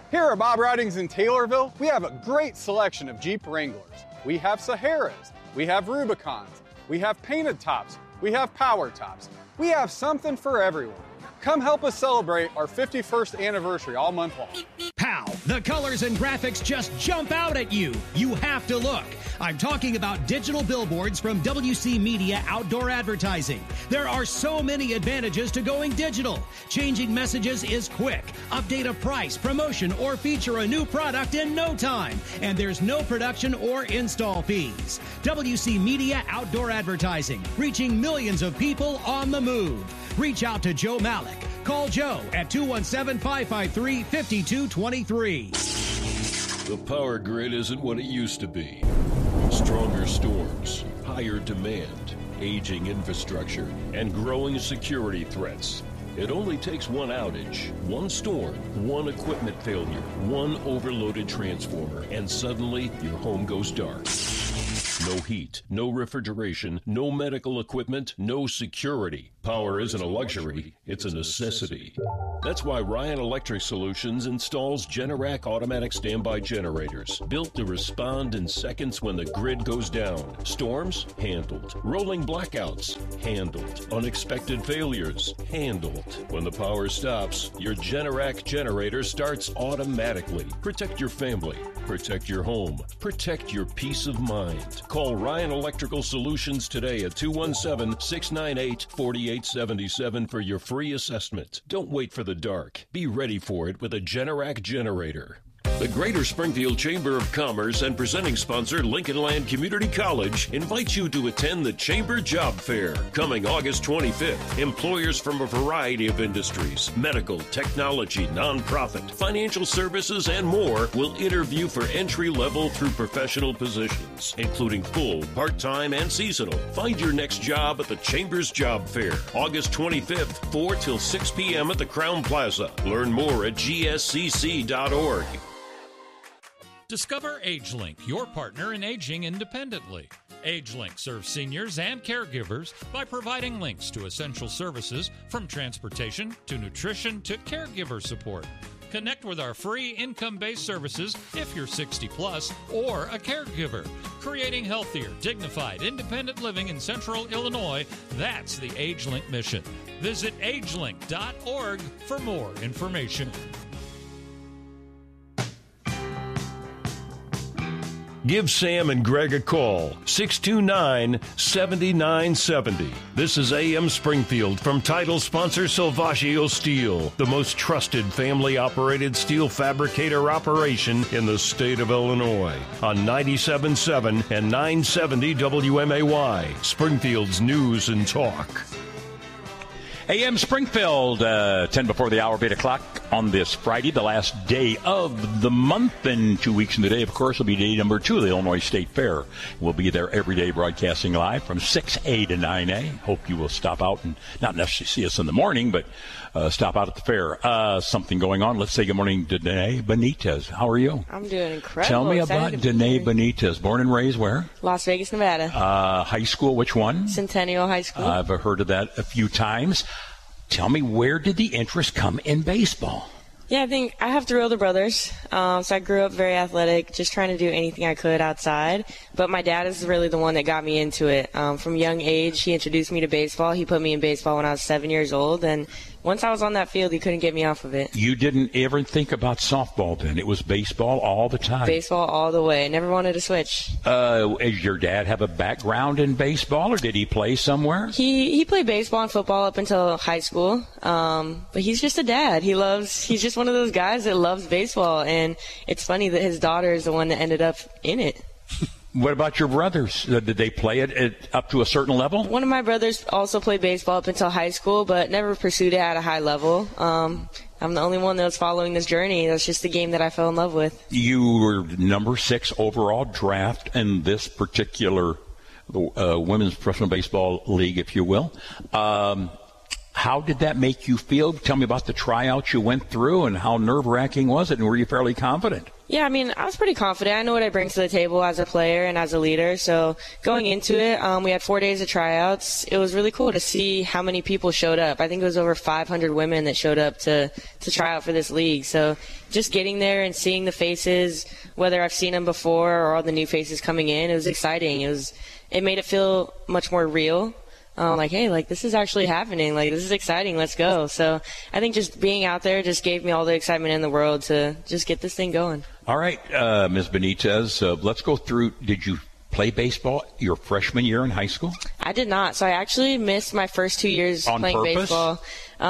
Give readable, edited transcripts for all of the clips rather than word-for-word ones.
Here at Bob Ridings in Taylorville, we have a great selection of Jeep Wranglers. We have Saharas, we have Rubicons, we have painted tops, we have power tops. We have something for everyone. Come help us celebrate our 51st anniversary all month long. Pow! The colors and graphics just jump out at you. You have to look. I'm talking about digital billboards from WC Media Outdoor Advertising. There are so many advantages to going digital. Changing messages is quick. Update a price, promotion, or feature a new product in no time. And there's no production or install fees. WC Media Outdoor Advertising, reaching millions of people on the move. Reach out to Joe Malik. Call Joe at 217-553-5223. The power grid isn't what it used to be. Stronger storms, higher demand, aging infrastructure, and growing security threats. It only takes one outage, one storm, one equipment failure, one overloaded transformer, and suddenly your home goes dark. No heat, no refrigeration, no medical equipment, no security. Power isn't a luxury, it's a necessity. That's why Ryan Electric Solutions installs Generac automatic standby generators, built to respond in seconds when the grid goes down. Storms? Handled. Rolling blackouts? Handled. Unexpected failures? Handled. When the power stops, your Generac generator starts automatically. Protect your family. Protect your home. Protect your peace of mind. Call Ryan Electrical Solutions today at 217-698-4877 for your free assessment. Don't wait for the dark. Be ready for it with a Generac generator. The Greater Springfield Chamber of Commerce and presenting sponsor Lincoln Land Community College invites you to attend the Chamber Job Fair coming August 25th. Employers from a variety of industries, medical, technology, nonprofit, financial services, and more will interview for entry-level through professional positions, including full, part-time, and seasonal. Find your next job at the Chamber's Job Fair, August 25th, 4 till 6 p.m. at the Crown Plaza. Learn more at gscc.org. Discover AgeLink, your partner in aging independently. AgeLink serves seniors and caregivers by providing links to essential services from transportation to nutrition to caregiver support. Connect with our free income-based services if you're 60 plus or a caregiver. Creating healthier, dignified, independent living in Central Illinois, that's the AgeLink mission. Visit agelink.org for more information. Give Sam and Greg a call, 629-7970. This is AM Springfield from title sponsor Salvaggio Steel, the most trusted family-operated steel fabricator operation in the state of Illinois, on 97.7 and 970 WMAY, Springfield's News and Talk. AM Springfield, 10 before the hour of 8 o'clock on this Friday, the last day of the month. And 2 weeks from today, of course, will be day number 2 of the Illinois State Fair. We'll be there every day broadcasting live from 6A to 9A. Hope you will stop out and not necessarily see us in the morning, but stop out at the fair. Something going on. Let's say good morning to Danae Benitez. How are you? I'm doing incredible. Tell me about Danae Benitez. Born and raised where? Las Vegas, Nevada. High school, which one? Centennial High School. I've heard of that a few times. Tell me, where did the interest come in baseball? Yeah, I think I have 3 older brothers, so I grew up very athletic, just trying to do anything I could outside. But my dad is really the one that got me into it. From a young age, he introduced me to baseball. He put me in baseball when I was 7 years old, and once I was on that field, he couldn't get me off of it. You didn't ever think about softball then? It was baseball all the time? Baseball all the way. Never wanted to switch. Did your dad have a background in baseball, or did he play somewhere? He played baseball and football up until high school, but he's just a dad. He's just one of those guys that loves baseball, and it's funny that his daughter is the one that ended up in it. What about your brothers? Did they play it up to a certain level? One of my brothers also played baseball up until high school, but never pursued it at a high level. I'm the only one that was following this journey. That's just the game that I fell in love with. You were number 6 overall draft in this particular women's professional baseball league, if you will. How did that make you feel? Tell me about the tryouts you went through and how nerve-wracking was it, and were you fairly confident? Yeah, I mean, I was pretty confident. I know what I bring to the table as a player and as a leader. So going into it, we had 4 days of tryouts. It was really cool to see how many people showed up. I think it was over 500 women that showed up to try out for this league. So just getting there and seeing the faces, whether I've seen them before or all the new faces coming in, it was exciting. It made it feel much more real. Like, hey, like, this is actually happening. Like, this is exciting. Let's go. So I think just being out there just gave me all the excitement in the world to just get this thing going. All right, Ms. Benitez, let's go through. Did you play baseball your freshman year in high school? I did not. So I actually missed my first 2 years playing baseball.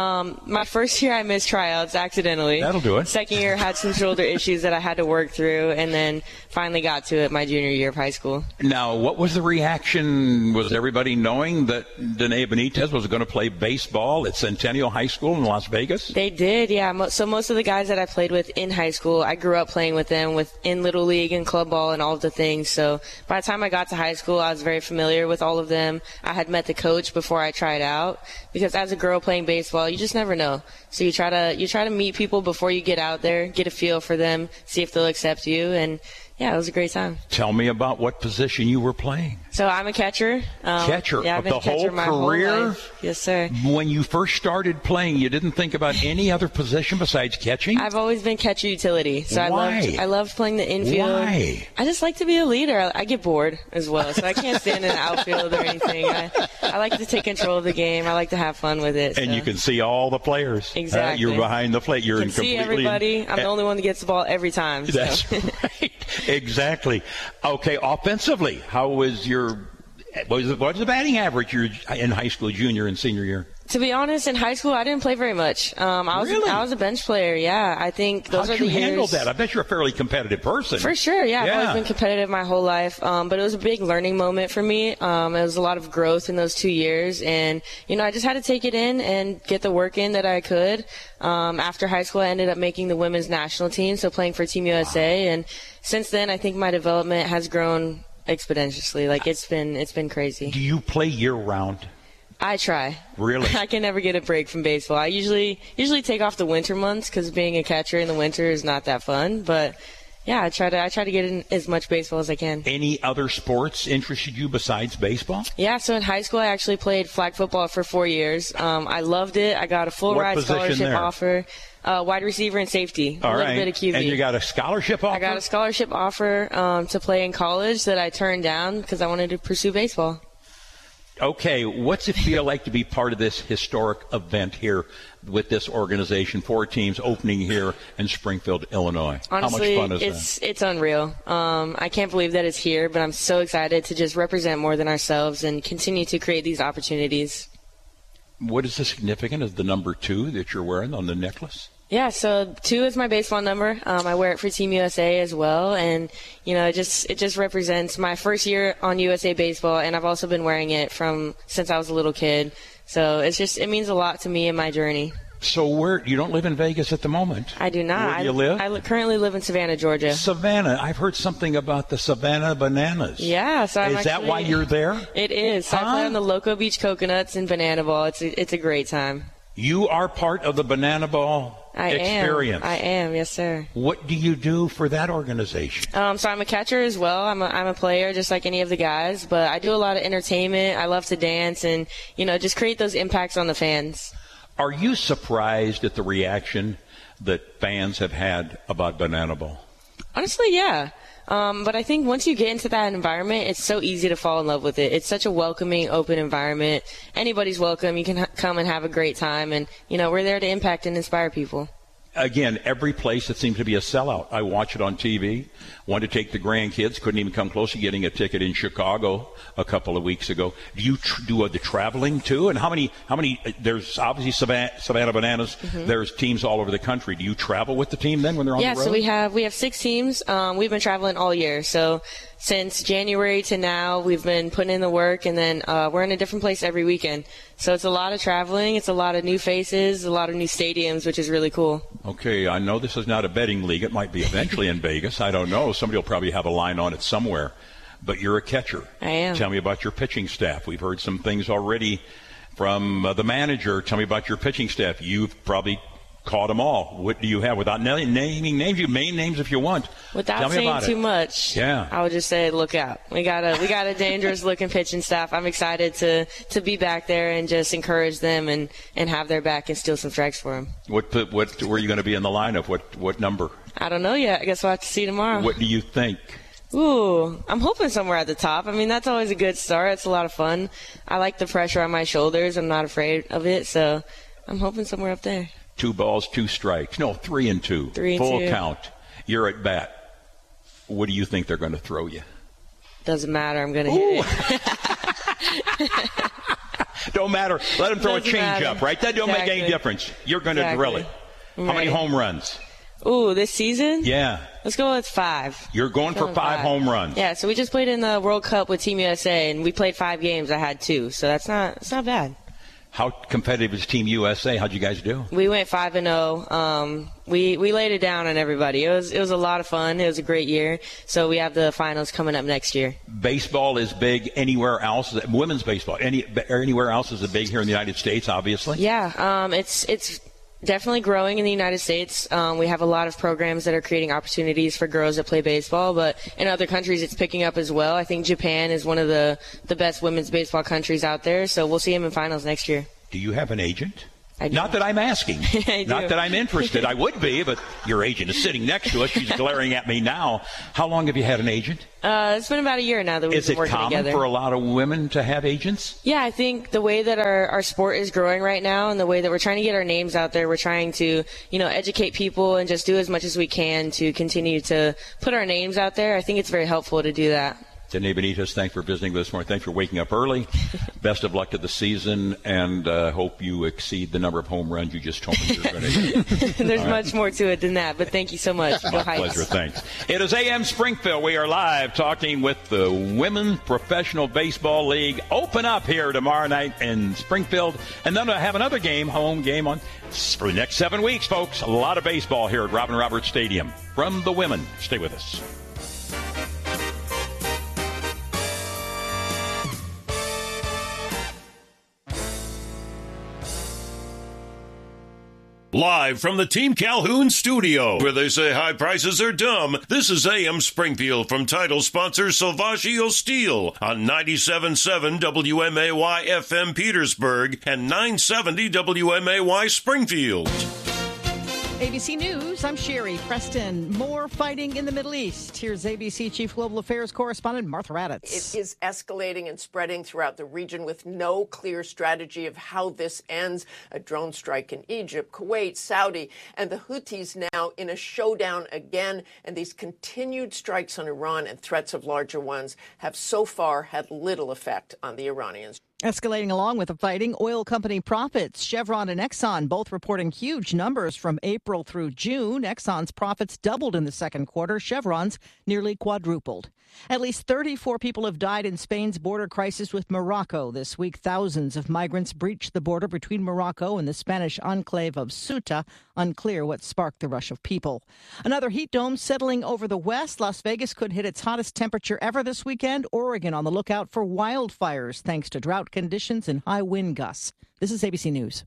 My first year I missed tryouts accidentally. That'll do it. Second year had some shoulder issues that I had to work through, and then finally got to it my junior year of high school. Now, what was the reaction? Was everybody knowing that Danae Benitez was going to play baseball at Centennial High School in Las Vegas? They did, yeah. So most of the guys that I played with in high school, I grew up playing with them in Little League and club ball and all of the things. So by the time I got to high school, I was very familiar with all of them. I had met the coach before I tried out, because as a girl playing baseball, you just never know. So you try to meet people before you get out there, get a feel for them, see if they'll accept you, and yeah, it was a great time. Tell me about what position you were playing. So I'm a catcher. Catcher? Yeah, I've been the a catcher whole my career? whole life. Yes, sir. When you first started playing, you didn't think about any other position besides catching? I've always been catcher utility. So Why? I loved playing the infield. Why? I just like to be a leader. I get bored as well, so I can't stand in the outfield or anything. I like to take control of the game. I like to have fun with it. And you can see all the players. Exactly. You're behind the plate. You're can see everybody. I'm the only one that gets the ball every time. So. That's right. Exactly. Okay, offensively, how was what was the batting average in high school, junior and senior year? To be honest, in high school, I didn't play very much. I was a bench player. Yeah, I think those are the years. How'd you handle that? I bet you're a fairly competitive person. For sure. Yeah, I've always been competitive my whole life. But it was a big learning moment for me. It was a lot of growth in those 2 years, and I just had to take it in and get the work in that I could. After high school, I ended up making the women's national team, so playing for Team USA. And since then, I think my development has grown exponentially. Like it's been crazy. Do you play year round? I try. Really? I can never get a break from baseball. I usually take off the winter months because being a catcher in the winter is not that fun. But yeah, I try to get in as much baseball as I can. Any other sports interested you besides baseball? Yeah, so in high school I actually played flag football for 4 years. I loved it. I got a full ride scholarship offer. Wide receiver and safety. All a little right. bit of QB. And you got a scholarship offer? I got a scholarship offer to play in college that I turned down because I wanted to pursue baseball. Okay, what's it feel like to be part of this historic event here with this organization, 4 teams opening here in Springfield, Illinois? Honestly, how much fun is that? It's unreal. I can't believe that it's here, but I'm so excited to just represent more than ourselves and continue to create these opportunities. What is the significance of the number 2 that you're wearing on the necklace? Yeah, so 2 is my baseball number. I wear it for Team USA as well, and it just represents my first year on USA Baseball, and I've also been wearing it since I was a little kid. So it means a lot to me in my journey. So you don't live in Vegas at the moment? I do not. Where do you live? I currently live in Savannah, Georgia. Savannah. I've heard something about the Savannah Bananas. Yeah. So is that why you're there? It is. So I play on the Loco Beach Coconuts and Banana Ball. It's a great time. You are part of the Banana Ball experience. I am, yes, sir. What do you do for that organization? So I'm a catcher as well. I'm a player just like any of the guys, but I do a lot of entertainment. I love to dance and, just create those impacts on the fans. Are you surprised at the reaction that fans have had about Banana Ball? Honestly, yeah. But I think once you get into that environment, it's so easy to fall in love with it. It's such a welcoming, open environment. Anybody's welcome. You can come and have a great time. And, we're there to impact and inspire people. Again, every place it seems to be a sellout. I watch it on TV. Wanted to take the grandkids. Couldn't even come close to getting a ticket in Chicago a couple of weeks ago. Do you do the traveling too? And how many? There's obviously Savannah Bananas. Mm-hmm. There's teams all over the country. Do you travel with the team then when they're on the road? Yeah, so we have 6 teams. We've been traveling all year. So since January to now, we've been putting in the work, and then we're in a different place every weekend. So it's a lot of traveling. It's a lot of new faces, a lot of new stadiums, which is really cool. Okay, I know this is not a betting league. It might be eventually in Vegas. I don't know. Somebody will probably have a line on it somewhere. But you're a catcher. I am. Tell me about your pitching staff. We've heard some things already from the manager. Tell me about your pitching staff. You've probably Caught them all. What do you have? Without naming names, you main names if you want. Without saying too much, I would just say, look out. We got a dangerous looking pitching staff. I'm excited to be back there and just encourage them and have their back and steal some strikes for them. What were you going to be in the lineup? What number? I don't know yet. I guess we'll have to see tomorrow. What do you think? Ooh, I'm hoping somewhere at the top. I mean, that's always a good start. It's a lot of fun. I like the pressure on my shoulders. I'm not afraid of it, so I'm hoping somewhere up there. 2 balls, 2 strikes. No, 3 and 2. 3 and Full 2. count. You're at bat. What do you think they're going to throw you? Doesn't matter. I'm going to hit it. Don't matter. Let them throw a change-up, right? That don't make any difference. You're going to drill it. How many home runs? Ooh, this season? Yeah. Let's go with 5. You're going for 5 home runs. Yeah, so we just played in the World Cup with Team USA, and we played 5 games. I had 2, so it's not bad. How competitive is Team USA? How'd you guys do? We went 5-0. We laid it down on everybody. It was a lot of fun. It was a great year. So we have the finals coming up next year. Baseball is big anywhere else. Women's baseball anywhere else is big here in the United States, obviously. Yeah, it's definitely growing in the United States. We have a lot of programs that are creating opportunities for girls that play baseball, but in other countries it's picking up as well. I think Japan is one of the best women's baseball countries out there, so we'll see them in finals next year. Do you have an agent? I do. Not that I'm asking. Not that I'm interested. I would be, but your agent is sitting next to us. She's glaring at me now. How long have you had an agent? It's been about a year now that we've been working together. Is it common for a lot of women to have agents? Yeah, I think the way that our sport is growing right now and the way that we're trying to get our names out there, we're trying to, educate people and just do as much as we can to continue to put our names out there. I think it's very helpful to do that. Danae Benitez, thanks for visiting with us this morning. Thanks for waking up early. Best of luck to the season, and hope you exceed the number of home runs you just told me you're going to hit. There's much more to it than that, but thank you so much. My pleasure. Thanks. It is AM Springfield. We are live talking with the Women's Professional Baseball League. Open up here tomorrow night in Springfield, and then have another home game for the next 7 weeks, folks. A lot of baseball here at Robin Roberts Stadium. From the women. Stay with us. Live from the Team Calhoun studio, where they say high prices are dumb, this is AM Springfield from title sponsor Salvaggio Steel on 97.7 WMAY FM Petersburg and 970 WMAY Springfield. ABC News, I'm Sherry Preston. More fighting in the Middle East. Here's ABC Chief Global Affairs Correspondent Martha Raddatz. It is escalating and spreading throughout the region with no clear strategy of how this ends. A drone strike in Egypt, Kuwait, Saudi, and the Houthis now in a showdown again. And these continued strikes on Iran and threats of larger ones have so far had little effect on the Iranians. Escalating along with the fighting, oil company profits. Chevron and Exxon both reporting huge numbers from April through June. Exxon's profits doubled in the second quarter. Chevron's nearly quadrupled. At least 34 people have died in Spain's border crisis with Morocco. This week, thousands of migrants breached the border between Morocco and the Spanish enclave of Ceuta. Unclear what sparked the rush of people. Another heat dome settling over the west. Las Vegas could hit its hottest temperature ever this weekend. Oregon on the lookout for wildfires thanks to drought conditions and high wind gusts. This is ABC News.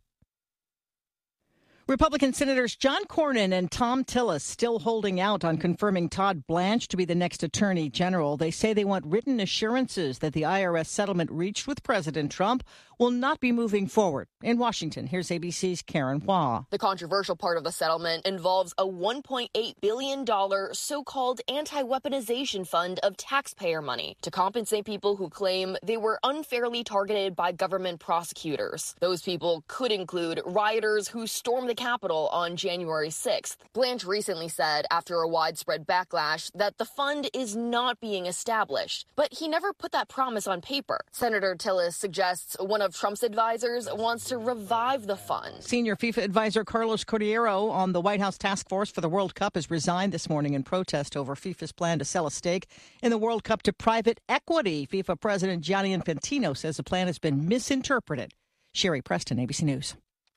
Republican Senators John Cornyn and Thom Tillis still holding out on confirming Todd Blanche to be the next Attorney General. They say they want written assurances that the IRS settlement reached with President Trump will not be moving forward. In Washington, here's ABC's Karen Hua. The controversial part of the settlement involves a $1.8 billion so-called anti-weaponization fund of taxpayer money to compensate people who claim they were unfairly targeted by government prosecutors. Those people could include rioters who stormed the Capitol on January 6th. Blanche recently said, after a widespread backlash, that the fund is not being established. But he never put that promise on paper. Senator Tillis suggests one of Trump's advisors wants to revive the fund. Senior FIFA advisor Carlos Cordeiro on the White House task force for the World Cup has resigned this morning in protest over FIFA's plan to sell a stake in the World Cup to private equity. FIFA President Gianni Infantino says the plan has been misinterpreted. Sherry Preston, ABC News.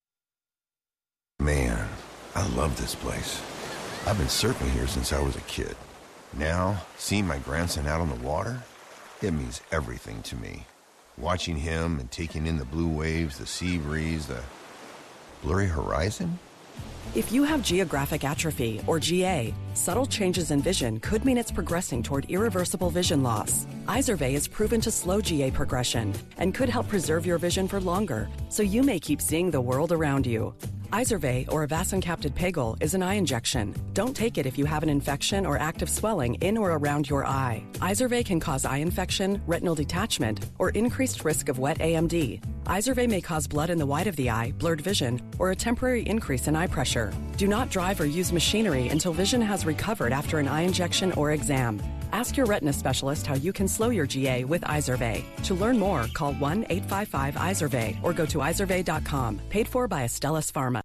Man, I love this place. I've been surfing here since I was a kid. Now, seeing my grandson out on the water, it means everything to me. Watching him and taking in the blue waves, the sea breeze, the blurry horizon. If you have geographic atrophy, or GA, subtle changes in vision could mean it's progressing toward irreversible vision loss. Izervay is proven to slow GA progression and could help preserve your vision for longer, so you may keep seeing the world around you. Izervay, or avacincaptad pegol, is an eye injection. Don't take it if you have an infection or active swelling in or around your eye. Izervay can cause eye infection, retinal detachment, or increased risk of wet AMD. Izervay may cause blood in the white of the eye, blurred vision, or a temporary increase in eye pressure. Do not drive or use machinery until vision has recovered after an eye injection or exam. Ask your retina specialist how you can slow your GA with Izervay. To learn more, call 1-855-IZERVAY or go to izervay.com. Paid for by Astellas Pharma.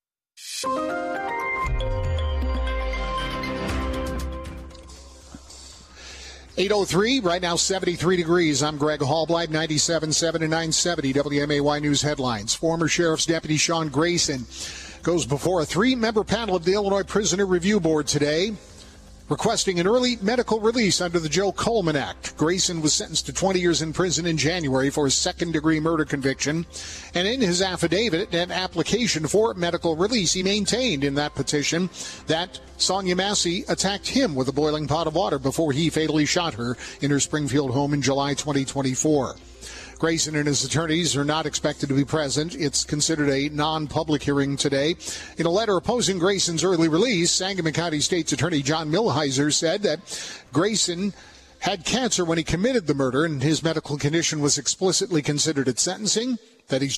.803, right now 73 degrees. I'm Greg Hallblide, 97.7 and 970 WMAY News headlines. Former Sheriff's Deputy Sean Grayson goes before a 3-member panel of the Illinois Prisoner Review Board today, requesting an early medical release under the Joe Coleman Act. Grayson was sentenced to 20 years in prison in January for his second-degree murder conviction. And in his affidavit and application for medical release, he maintained in that petition that Sonia Massey attacked him with a boiling pot of water before he fatally shot her in her Springfield home in July 2024. Grayson and his attorneys are not expected to be present. It's considered a non-public hearing today. In a letter opposing Grayson's early release, Sangamon County State's Attorney John Millhiser said that Grayson had cancer when he committed the murder and his medical condition was explicitly considered at sentencing, that he's